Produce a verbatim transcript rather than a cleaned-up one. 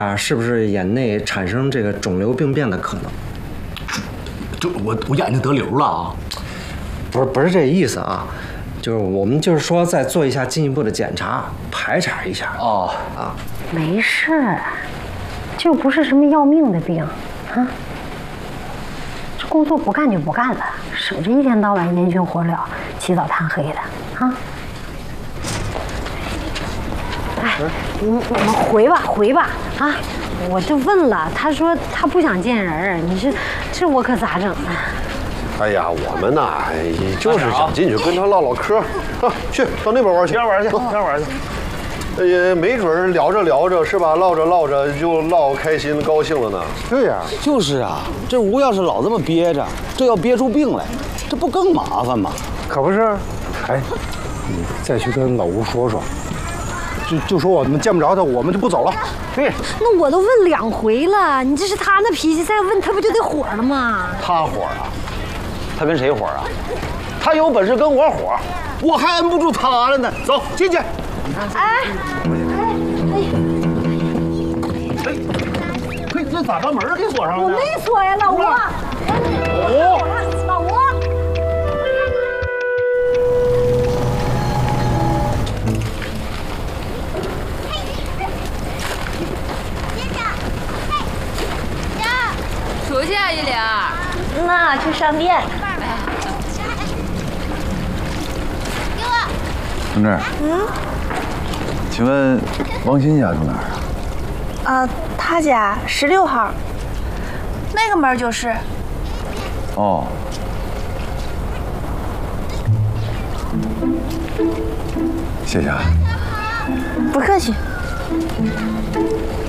啊，是不是眼内产生这个肿瘤病变的可能？ 这我我眼睛得瘤了啊？ 不是不是这意思啊，就是我们就是说再做一下进一步的检查，排查一下。 哦啊， 没事，这又不是什么要命的病啊。这工作不干就不干了，省着一天到晚烟熏火燎、起早贪黑的啊。哎，你我们回吧回吧啊！我这问了，他说他不想见人，你这这我可咋整啊？ 哎呀，我们呐，也就是想进去跟他唠唠嗑啊，去到那边玩去， 边玩去，边玩去。 也没准聊着聊着是吧，唠着唠着就唠开心高兴了呢。 对呀，就是啊，这屋要是老这么憋着，这要憋出病来，这不更麻烦吗？ 可不是。哎，你再去跟老吴说说。就就说我们见不着他，我们就不走了。对， 那我都问两回了，你这是他那脾气，再问他不就得火了吗？ 他火啊？他跟谁火啊？他有本事跟我火，我还摁不住他了呢。走，进去。哎哎哎，嘿，这咋把门给锁上了呢？ 我没锁呀，老吴。 哦， 老吴。 出去啊，一玲。 那去商店。 给我。 同志。嗯。请问王鑫家住哪儿啊？啊，他家十六号，那个门就是。 哦。谢谢啊。 不客气。